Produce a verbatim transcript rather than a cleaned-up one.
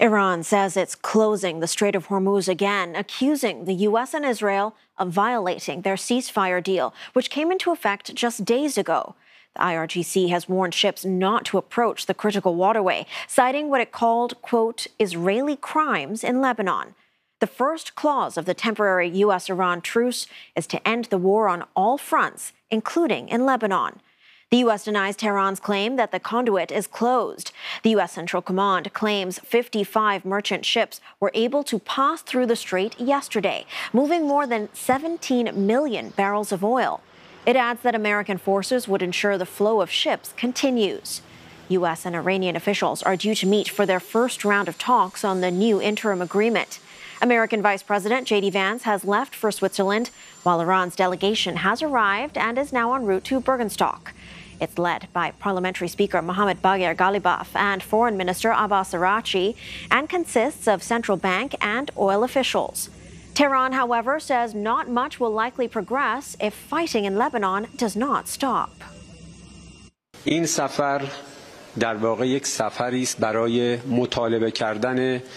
Iran says it's closing the Strait of Hormuz again, accusing the U S and Israel of violating their ceasefire deal, which came into effect just days ago. The I R G C has warned ships not to approach the critical waterway, citing what it called, quote, Israeli crimes in Lebanon. The first clause of the temporary U S Iran truce is to end the war on all fronts, including in Lebanon. The U S denies Tehran's claim that the conduit is closed. The U S Central Command claims fifty-five merchant ships were able to pass through the strait yesterday, moving more than seventeen million barrels of oil. It adds that American forces would ensure the flow of ships continues. U S and Iranian officials are due to meet for their first round of talks on the new interim agreement. American Vice President J D Vance has left for Switzerland, while Iran's delegation has arrived and is now en route to Bürgenstock. It's led by Parliamentary Speaker Mohammad Bagher Ghalibaf and Foreign Minister Abbas Araghchi, and consists of central bank and oil officials. Tehran, however, says not much will likely progress if fighting in Lebanon does not stop. این سفر در واقع یک سفری است برای مطالبه کردن